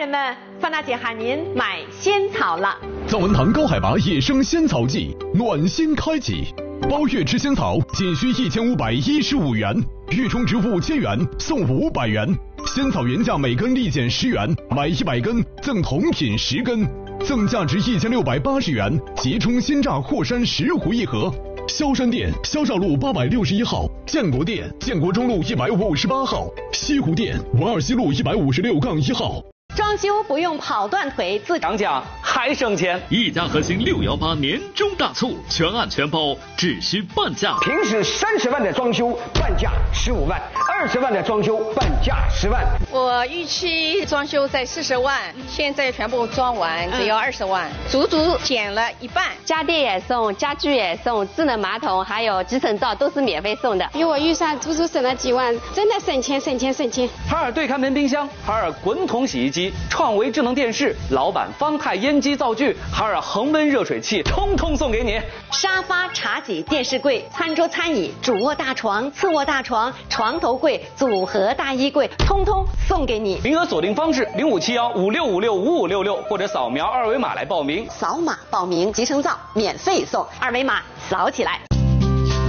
人们，范大姐喊您买仙草了。 藏文堂高海拔野生仙草季暖心开启，包月吃仙草仅需1515元，预充值5000元送500元，仙草原价每根立减10元，买100根赠同品10根，赠价值1680元即充鲜榨霍山10壶1盒。萧山店萧兆路861号，建国店建国中路158号，西湖店文二西路156-1号。 装修不用跑断腿，自涨价还省钱。 一家核心618年终大促，全案全包，只需半价。 平时30万的装修，半价15万；20万的装修，半价10万。 我预期装修在40万，现在全部装完只要20万，足足减了一半。 家电也送，家具也送，智能马桶还有集成灶都是免费送的。 比我预算足足省了几万，真的省钱省钱省钱。 海尔对开门冰箱，海尔滚筒洗衣机，创维智能电视，老板方太烟机灶具，海尔恒温热水器，通通送给你。 沙发、茶几、电视柜、餐桌、餐椅、主卧大床、次卧大床、床头柜、组合大衣柜，通通送给你。 名额锁定方式057156565566，或者扫描2维码来报名。 扫码报名，集成灶免费送，2维码扫起来。